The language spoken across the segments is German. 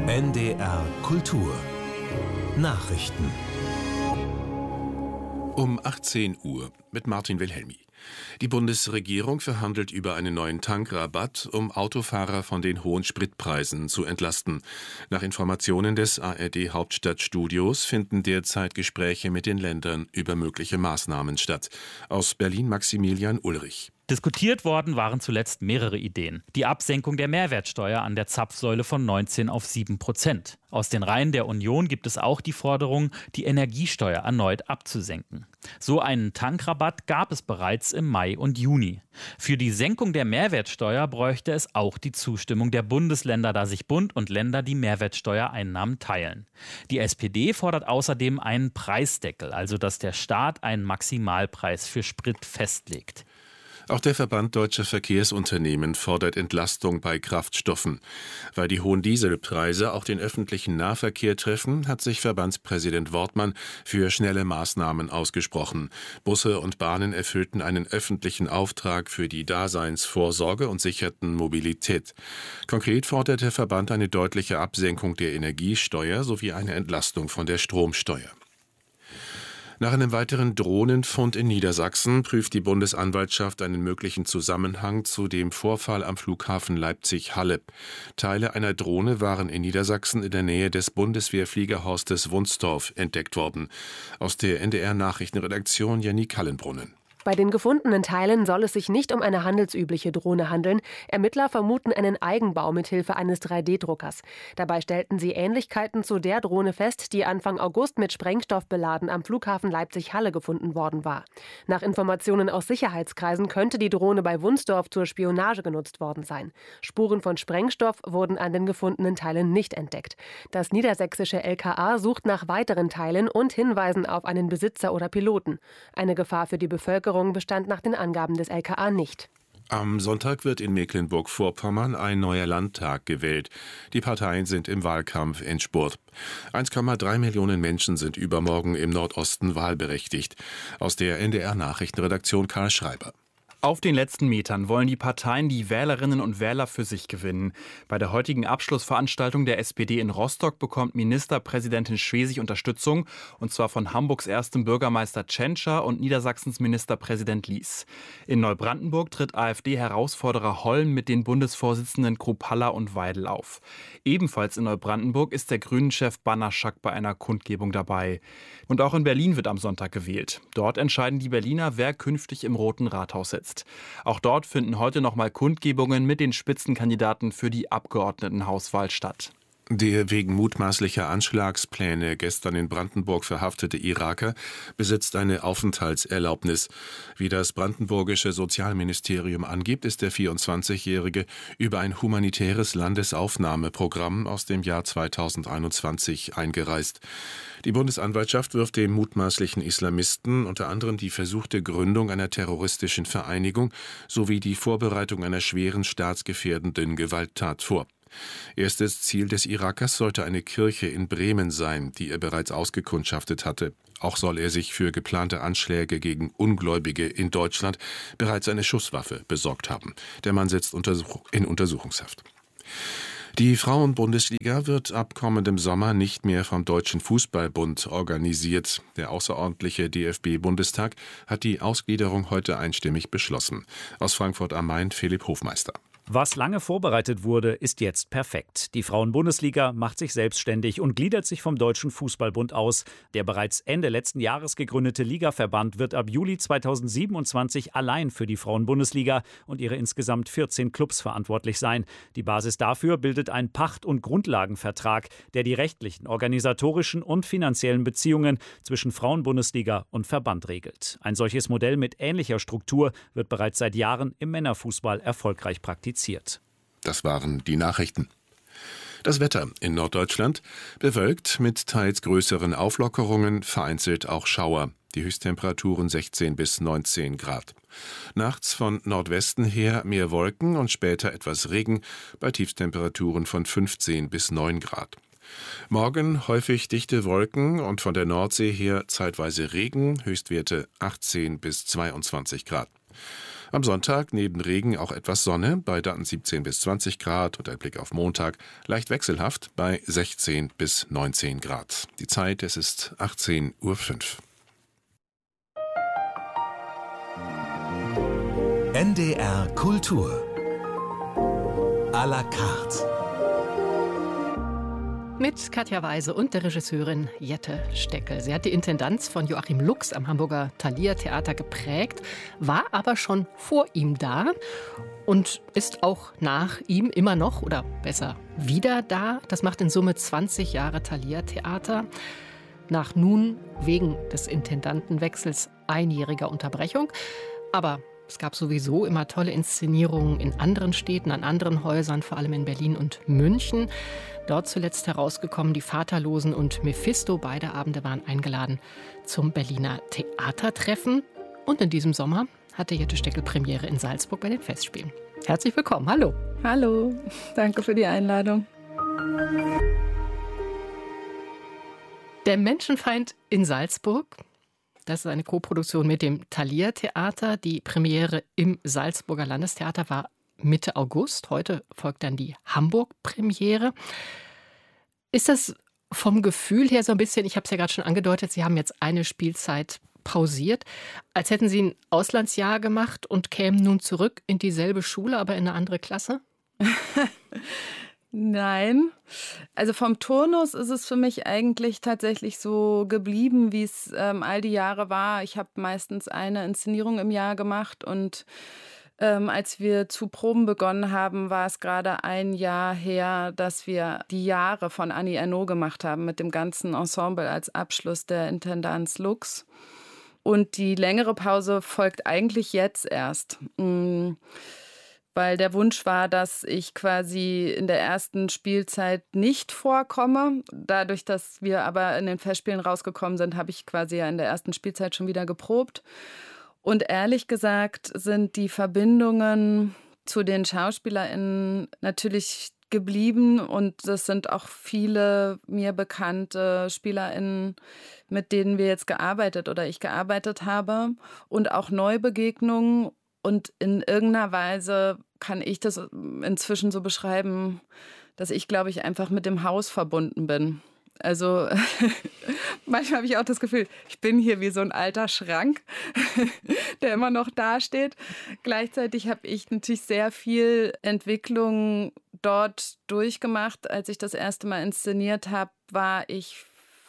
NDR Kultur Nachrichten um 18 Uhr mit Martin Wilhelmi. Die Bundesregierung verhandelt über einen neuen Tankrabatt, um Autofahrer von den hohen Spritpreisen zu entlasten. Nach Informationen des ARD Hauptstadtstudios finden derzeit Gespräche mit den Ländern über mögliche Maßnahmen statt. Aus Berlin Maximilian Ulrich. Diskutiert worden waren zuletzt mehrere Ideen. Die Absenkung der Mehrwertsteuer an der Zapfsäule von 19 auf 7%. Aus den Reihen der Union gibt es auch die Forderung, die Energiesteuer erneut abzusenken. So einen Tankrabatt gab es bereits im Mai und Juni. Für die Senkung der Mehrwertsteuer bräuchte es auch die Zustimmung der Bundesländer, da sich Bund und Länder die Mehrwertsteuereinnahmen teilen. Die SPD fordert außerdem einen Preisdeckel, also dass der Staat einen Maximalpreis für Sprit festlegt. Auch der Verband Deutscher Verkehrsunternehmen fordert Entlastung bei Kraftstoffen. Weil die hohen Dieselpreise auch den öffentlichen Nahverkehr treffen, hat sich Verbandspräsident Wortmann für schnelle Maßnahmen ausgesprochen. Busse und Bahnen erfüllten einen öffentlichen Auftrag für die Daseinsvorsorge und sicherten Mobilität. Konkret fordert der Verband eine deutliche Absenkung der Energiesteuer sowie eine Entlastung von der Stromsteuer. Nach einem weiteren Drohnenfund in Niedersachsen prüft die Bundesanwaltschaft einen möglichen Zusammenhang zu dem Vorfall am Flughafen Leipzig-Halle. Teile einer Drohne waren in Niedersachsen in der Nähe des Bundeswehrfliegerhorstes Wunstorf entdeckt worden. Aus der NDR-Nachrichtenredaktion Jenny Kallenbrunnen. Bei den gefundenen Teilen soll es sich nicht um eine handelsübliche Drohne handeln. Ermittler vermuten einen Eigenbau mithilfe eines 3D-Druckers. Dabei stellten sie Ähnlichkeiten zu der Drohne fest, die Anfang August mit Sprengstoff beladen am Flughafen Leipzig-Halle gefunden worden war. Nach Informationen aus Sicherheitskreisen könnte die Drohne bei Wunstorf zur Spionage genutzt worden sein. Spuren von Sprengstoff wurden an den gefundenen Teilen nicht entdeckt. Das niedersächsische LKA sucht nach weiteren Teilen und Hinweisen auf einen Besitzer oder Piloten. Eine Gefahr für die Bevölkerung bestand nach den Angaben des LKA nicht. Am Sonntag wird in Mecklenburg-Vorpommern ein neuer Landtag gewählt. Die Parteien sind im Wahlkampf Endspurt. 1,3 Millionen Menschen sind übermorgen im Nordosten wahlberechtigt. Aus der NDR-Nachrichtenredaktion Karl Schreiber. Auf den letzten Metern wollen die Parteien die Wählerinnen und Wähler für sich gewinnen. Bei der heutigen Abschlussveranstaltung der SPD in Rostock bekommt Ministerpräsidentin Schwesig Unterstützung, und zwar von Hamburgs erstem Bürgermeister Tschentscher und Niedersachsens Ministerpräsident Lies. In Neubrandenburg tritt AfD-Herausforderer Holm mit den Bundesvorsitzenden Kruppalla und Weidel auf. Ebenfalls in Neubrandenburg ist der Grünen-Chef Banaschak bei einer Kundgebung dabei. Und auch in Berlin wird am Sonntag gewählt. Dort entscheiden die Berliner, wer künftig im Roten Rathaus sitzt. Auch dort finden heute nochmal Kundgebungen mit den Spitzenkandidaten für die Abgeordnetenhauswahl statt. Der wegen mutmaßlicher Anschlagspläne gestern in Brandenburg verhaftete Iraker besitzt eine Aufenthaltserlaubnis. Wie das brandenburgische Sozialministerium angibt, ist der 24-Jährige über ein humanitäres Landesaufnahmeprogramm aus dem Jahr 2021 eingereist. Die Bundesanwaltschaft wirft dem mutmaßlichen Islamisten unter anderem die versuchte Gründung einer terroristischen Vereinigung sowie die Vorbereitung einer schweren staatsgefährdenden Gewalttat vor. Erstes Ziel des Irakers sollte eine Kirche in Bremen sein, die er bereits ausgekundschaftet hatte. Auch soll er sich für geplante Anschläge gegen Ungläubige in Deutschland bereits eine Schusswaffe besorgt haben. Der Mann sitzt in Untersuchungshaft. Die Frauenbundesliga wird ab kommendem Sommer nicht mehr vom Deutschen Fußballbund organisiert. Der außerordentliche DFB-Bundestag hat die Ausgliederung heute einstimmig beschlossen. Aus Frankfurt am Main Philipp Hofmeister. Was lange vorbereitet wurde, ist jetzt perfekt. Die Frauenbundesliga macht sich selbstständig und gliedert sich vom Deutschen Fußballbund aus. Der bereits Ende letzten Jahres gegründete Ligaverband wird ab Juli 2027 allein für die Frauenbundesliga und ihre insgesamt 14 Clubs verantwortlich sein. Die Basis dafür bildet ein Pacht- und Grundlagenvertrag, der die rechtlichen, organisatorischen und finanziellen Beziehungen zwischen Frauenbundesliga und Verband regelt. Ein solches Modell mit ähnlicher Struktur wird bereits seit Jahren im Männerfußball erfolgreich praktiziert. Das waren die Nachrichten. Das Wetter in Norddeutschland bewölkt mit teils größeren Auflockerungen, vereinzelt auch Schauer. Die Höchsttemperaturen 16 bis 19 Grad. Nachts von Nordwesten her mehr Wolken und später etwas Regen bei Tiefstemperaturen von 15 bis 9 Grad. Morgen häufig dichte Wolken und von der Nordsee her zeitweise Regen, Höchstwerte 18 bis 22 Grad. Am Sonntag neben Regen auch etwas Sonne bei dann 17 bis 20 Grad und ein Blick auf Montag leicht wechselhaft bei 16 bis 19 Grad. Die Zeit, es ist 18:05 Uhr. NDR Kultur à la carte. Mit Katja Weise und der Regisseurin Jette Steckel. Sie hat die Intendanz von Joachim Lux am Hamburger Thalia Theater geprägt, war aber schon vor ihm da und ist auch nach ihm immer noch, oder besser wieder da. Das macht in Summe 20 Jahre Thalia Theater. Nach nun wegen des Intendantenwechsels einjähriger Unterbrechung. Aber es gab sowieso immer tolle Inszenierungen in anderen Städten, an anderen Häusern, vor allem in Berlin und München. Dort zuletzt herausgekommen Die Vaterlosen und Mephisto. Beide Abende waren eingeladen zum Berliner Theatertreffen. Und in diesem Sommer hatte Jette Steckel Premiere in Salzburg bei den Festspielen. Herzlich willkommen. Hallo. Hallo, danke für die Einladung. Der Menschenfeind in Salzburg. Das ist eine Koproduktion mit dem Thalia Theater. Die Premiere im Salzburger Landestheater war Mitte August. Heute folgt dann die Hamburg-Premiere. Ist das vom Gefühl her so ein bisschen, ich habe es ja gerade schon angedeutet, Sie haben jetzt eine Spielzeit pausiert, als hätten Sie ein Auslandsjahr gemacht und kämen nun zurück in dieselbe Schule, aber in eine andere Klasse? Nein, also vom Turnus ist es für mich eigentlich tatsächlich so geblieben, wie es all die Jahre war. Ich habe meistens eine Inszenierung im Jahr gemacht und als wir zu proben begonnen haben, war es gerade ein Jahr her, dass wir die Jahre von Annie Ernaux gemacht haben mit dem ganzen Ensemble als Abschluss der Intendanz Lux. Und die längere Pause folgt eigentlich jetzt erst. Weil der Wunsch war, dass ich quasi in der ersten Spielzeit nicht vorkomme. Dadurch, dass wir aber in den Festspielen rausgekommen sind, habe ich quasi ja in der ersten Spielzeit schon wieder geprobt. Und ehrlich gesagt sind die Verbindungen zu den SchauspielerInnen natürlich geblieben. Und das sind auch viele mir bekannte SpielerInnen, mit denen wir jetzt gearbeitet oder ich gearbeitet habe. Und auch Neubegegnungen. Und in irgendeiner Weise kann ich das inzwischen so beschreiben, dass ich, glaube ich, einfach mit dem Haus verbunden bin. Also manchmal habe ich auch das Gefühl, ich bin hier wie so ein alter Schrank, der immer noch dasteht. Gleichzeitig habe ich natürlich sehr viel Entwicklung dort durchgemacht. Als ich das erste Mal inszeniert habe, war ich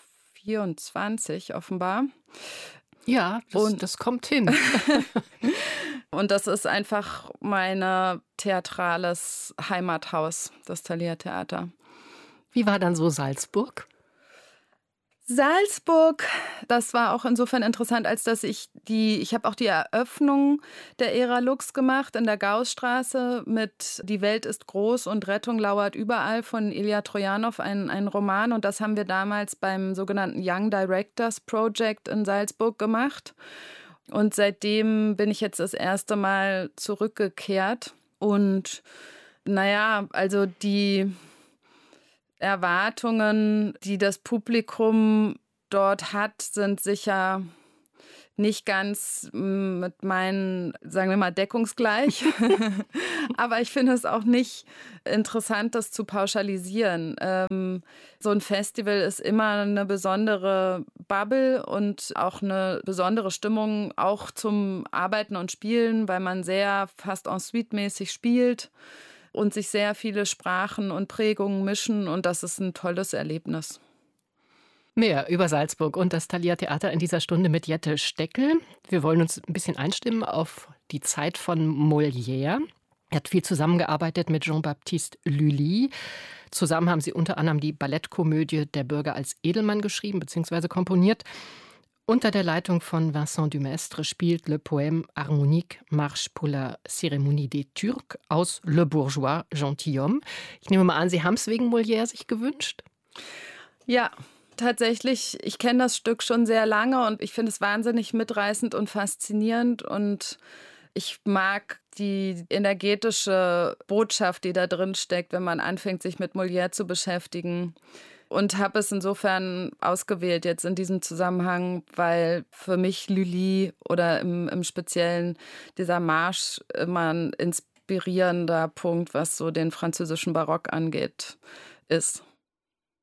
24 offenbar. Ja, das kommt hin. Und das ist einfach mein theatrales Heimathaus, das Thalia Theater. Wie war dann so Salzburg? Salzburg, das war auch insofern interessant, als dass ich habe auch die Eröffnung der Ära Lux gemacht in der Gaußstraße mit Die Welt ist groß und Rettung lauert überall von Ilja Trojanow, ein Roman. Und das haben wir damals beim sogenannten Young Directors Project in Salzburg gemacht. Und seitdem bin ich jetzt das erste Mal zurückgekehrt. Und naja, also die Erwartungen, die das Publikum dort hat, sind sicher nicht ganz mit meinen, sagen wir mal, deckungsgleich. Aber ich finde es auch nicht interessant, das zu pauschalisieren. So ein Festival ist immer eine besondere Bubble und auch eine besondere Stimmung, auch zum Arbeiten und Spielen, weil man sehr fast en suite-mäßig spielt und sich sehr viele Sprachen und Prägungen mischen. Und das ist ein tolles Erlebnis. Mehr über Salzburg und das Thalia Theater in dieser Stunde mit Jette Steckel. Wir wollen uns ein bisschen einstimmen auf die Zeit von Molière. Er hat viel zusammengearbeitet mit Jean-Baptiste Lully. Zusammen haben sie unter anderem die Ballettkomödie Der Bürger als Edelmann geschrieben bzw. komponiert. Unter der Leitung von Vincent Dumestre spielt Le Poème Harmonique Marche pour la Cérémonie des Turcs aus Le Bourgeois Gentilhomme. Ich nehme mal an, Sie haben es wegen Molière sich gewünscht? Ja, tatsächlich. Ich kenne das Stück schon sehr lange und ich finde es wahnsinnig mitreißend und faszinierend. Und ich mag die energetische Botschaft, die da drin steckt, wenn man anfängt, sich mit Molière zu beschäftigen. Und habe es insofern ausgewählt jetzt in diesem Zusammenhang, weil für mich Lully oder im Speziellen dieser Marsch immer ein inspirierender Punkt, was so den französischen Barock angeht, ist.